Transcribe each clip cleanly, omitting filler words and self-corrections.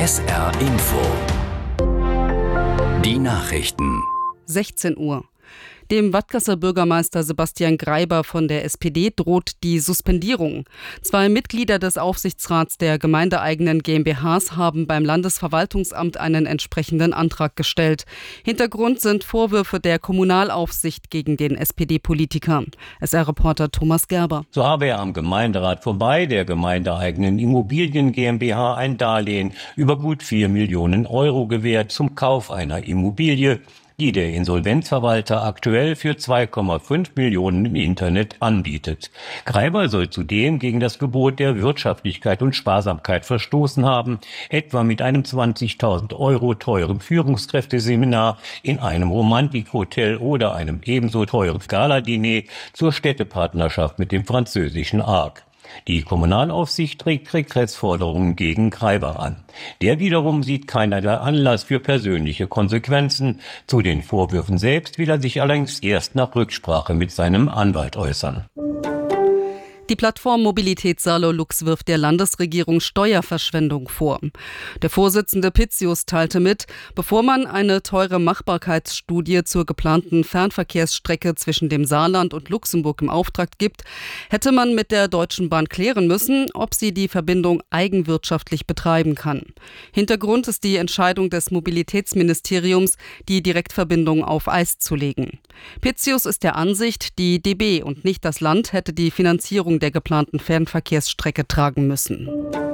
SR Info. Die Nachrichten. 16 Uhr. Dem Wadgasser Bürgermeister Sebastian Greiber von der SPD droht die Suspendierung. 2 Mitglieder des Aufsichtsrats der gemeindeeigenen GmbHs haben beim Landesverwaltungsamt einen entsprechenden Antrag gestellt. Hintergrund sind Vorwürfe der Kommunalaufsicht gegen den SPD-Politiker. SR-Reporter Thomas Gerber. So habe er am Gemeinderat vorbei der gemeindeeigenen Immobilien GmbH ein Darlehen über gut 4 Millionen Euro gewährt zum Kauf einer Immobilie, die der Insolvenzverwalter aktuell für 2,5 Millionen im Internet anbietet. Greiber soll zudem gegen das Gebot der Wirtschaftlichkeit und Sparsamkeit verstoßen haben, etwa mit einem 20.000 Euro teuren Führungskräfteseminar in einem Romantikhotel oder einem ebenso teuren Galadiner zur Städtepartnerschaft mit dem französischen Arc. Die Kommunalaufsicht trägt Regressforderungen gegen Greiber an. Der wiederum sieht keinerlei Anlass für persönliche Konsequenzen. Zu den Vorwürfen selbst will er sich allerdings erst nach Rücksprache mit seinem Anwalt äußern. Die Plattform Mobilität Saarlor-Lux wirft der Landesregierung Steuerverschwendung vor. Der Vorsitzende Pitzius teilte mit, bevor man eine teure Machbarkeitsstudie zur geplanten Fernverkehrsstrecke zwischen dem Saarland und Luxemburg im Auftrag gibt, hätte man mit der Deutschen Bahn klären müssen, ob sie die Verbindung eigenwirtschaftlich betreiben kann. Hintergrund ist die Entscheidung des Mobilitätsministeriums, die Direktverbindung auf Eis zu legen. Pitzius ist der Ansicht, die DB und nicht das Land hätte die Finanzierung der geplanten Fernverkehrsstrecke tragen müssen.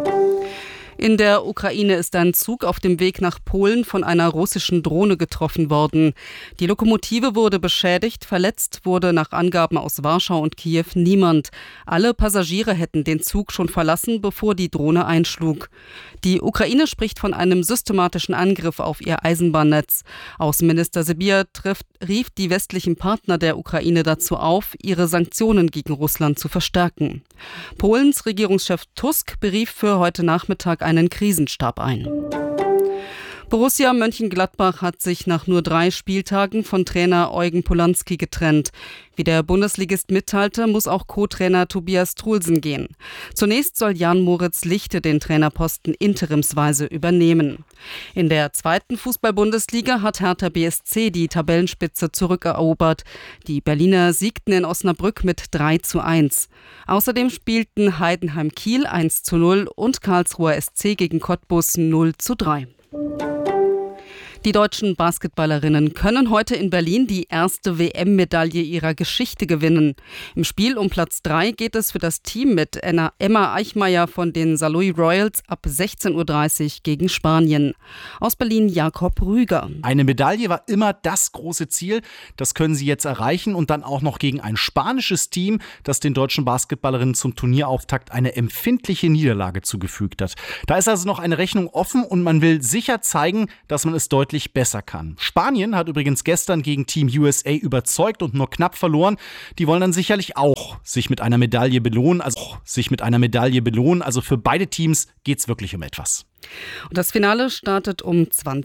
In der Ukraine ist ein Zug auf dem Weg nach Polen von einer russischen Drohne getroffen worden. Die Lokomotive wurde beschädigt, verletzt wurde nach Angaben aus Warschau und Kiew niemand. Alle Passagiere hätten den Zug schon verlassen, bevor die Drohne einschlug. Die Ukraine spricht von einem systematischen Angriff auf ihr Eisenbahnnetz. Außenminister Sybiha rief die westlichen Partner der Ukraine dazu auf, ihre Sanktionen gegen Russland zu verstärken. Polens Regierungschef Tusk berief für heute Nachmittag einen Krisenstab ein. Borussia Mönchengladbach hat sich nach nur 3 Spieltagen von Trainer Eugen Polanski getrennt. Wie der Bundesligist mitteilte, muss auch Co-Trainer Tobias Truhlsen gehen. Zunächst soll Jan-Moritz Lichte den Trainerposten interimsweise übernehmen. In der 2. Fußball-Bundesliga hat Hertha BSC die Tabellenspitze zurückerobert. Die Berliner siegten in Osnabrück mit 3:1. Außerdem spielten Heidenheim Kiel 1:0 und Karlsruher SC gegen Cottbus 0:3. Die deutschen Basketballerinnen können heute in Berlin die erste WM-Medaille ihrer Geschichte gewinnen. Im Spiel um Platz 3 geht es für das Team mit Emma Eichmeyer von den Saarlouis Royals ab 16:30 Uhr gegen Spanien. Aus Berlin Jakob Rüger. Eine Medaille war immer das große Ziel. Das können sie jetzt erreichen und dann auch noch gegen ein spanisches Team, das den deutschen Basketballerinnen zum Turnierauftakt eine empfindliche Niederlage zugefügt hat. Da ist also noch eine Rechnung offen und man will sicher zeigen, dass man es deutlich besser kann. Spanien hat übrigens gestern gegen Team USA überzeugt und nur knapp verloren. Die wollen dann sicherlich auch sich mit einer Medaille belohnen. Also für beide Teams geht es wirklich um etwas. Und das Finale startet um 20